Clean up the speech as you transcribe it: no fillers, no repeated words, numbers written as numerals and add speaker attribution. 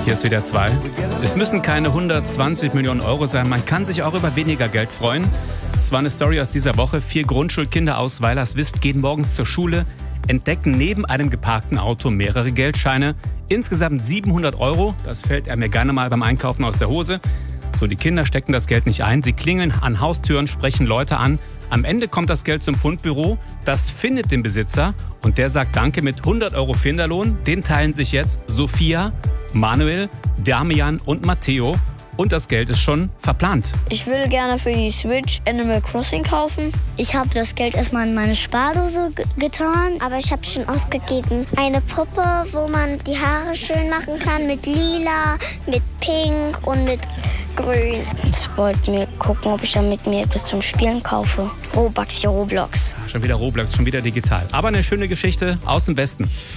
Speaker 1: Hier ist WDR 2. Es müssen keine 120 Millionen Euro sein. Man kann sich auch über weniger Geld freuen. Es war eine Story aus dieser Woche. 4 Grundschulkinder aus Weilerswist gehen morgens zur Schule, entdecken neben einem geparkten Auto mehrere Geldscheine. Insgesamt 700 Euro. Das fällt mir gerne mal beim Einkaufen aus der Hose. So, die Kinder stecken das Geld nicht ein. Sie klingeln an Haustüren, sprechen Leute an. Am Ende kommt das Geld zum Fundbüro. Das findet den Besitzer und der sagt Danke mit 100 Euro Finderlohn. Den teilen sich jetzt Sophia, Manuel, Damian und Matteo. Und das Geld ist schon verplant.
Speaker 2: Ich will gerne für die Switch Animal Crossing kaufen.
Speaker 3: Ich habe das Geld erstmal in meine Spardose getan.
Speaker 4: Aber ich habe schon ausgegeben. Eine Puppe, wo man die Haare schön machen kann mit lila, mit pink und mit grün.
Speaker 3: Ich wollte mir gucken, ob ich damit mir etwas zum Spielen kaufe. Roblox.
Speaker 1: Schon wieder Roblox, schon wieder digital. Aber eine schöne Geschichte aus dem Westen.